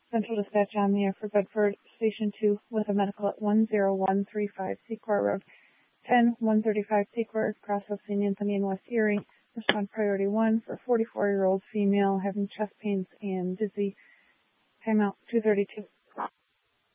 Central Dispatch on the air for Bedford Station 2 with a medical at 10135 Secor Road, 10135 Secor, processing Anthony in West Erie. Respond priority 1 for 44-year-old female having chest pains and dizzy. Timeout 232.